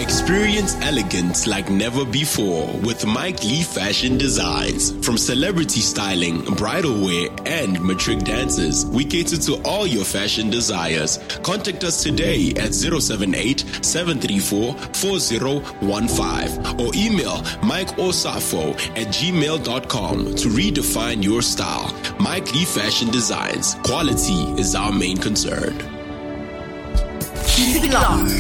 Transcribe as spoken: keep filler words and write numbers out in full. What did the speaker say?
Experience elegance like never before with Mike Lee Fashion Designs. From celebrity styling, bridal wear, and matric dances, we cater to all your fashion desires. Contact us today at zero seven eight, seven three four, four zero one five or email Mike Osafo at gmail dot com to redefine your style. Mike Lee Fashion Designs. Quality is our main concern. Keep it locked.